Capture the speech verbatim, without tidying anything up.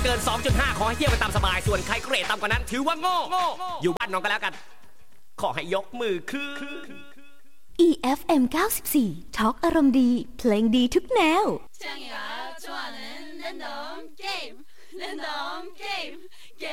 กิน สองจุดห้า ขอให้เที่ยวไปตามสบายส่วนใครเกรดต่ำกว่านั้นถือว่าโง่อยู่บ้านนอนกันแล้วกันขอให้ยกมือขึ้นอี เอฟ เอ็ม เก้าสิบสี่ ทอล์กอารมณ์ดีเพลงดีทุกแนว酱油좋아하는 랜덤 게임 랜덤 게임